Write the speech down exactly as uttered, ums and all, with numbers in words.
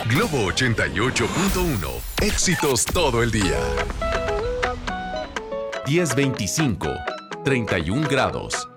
Globo ochenta y ocho punto uno. Éxitos todo el día. diez veinticinco, treinta y un grados.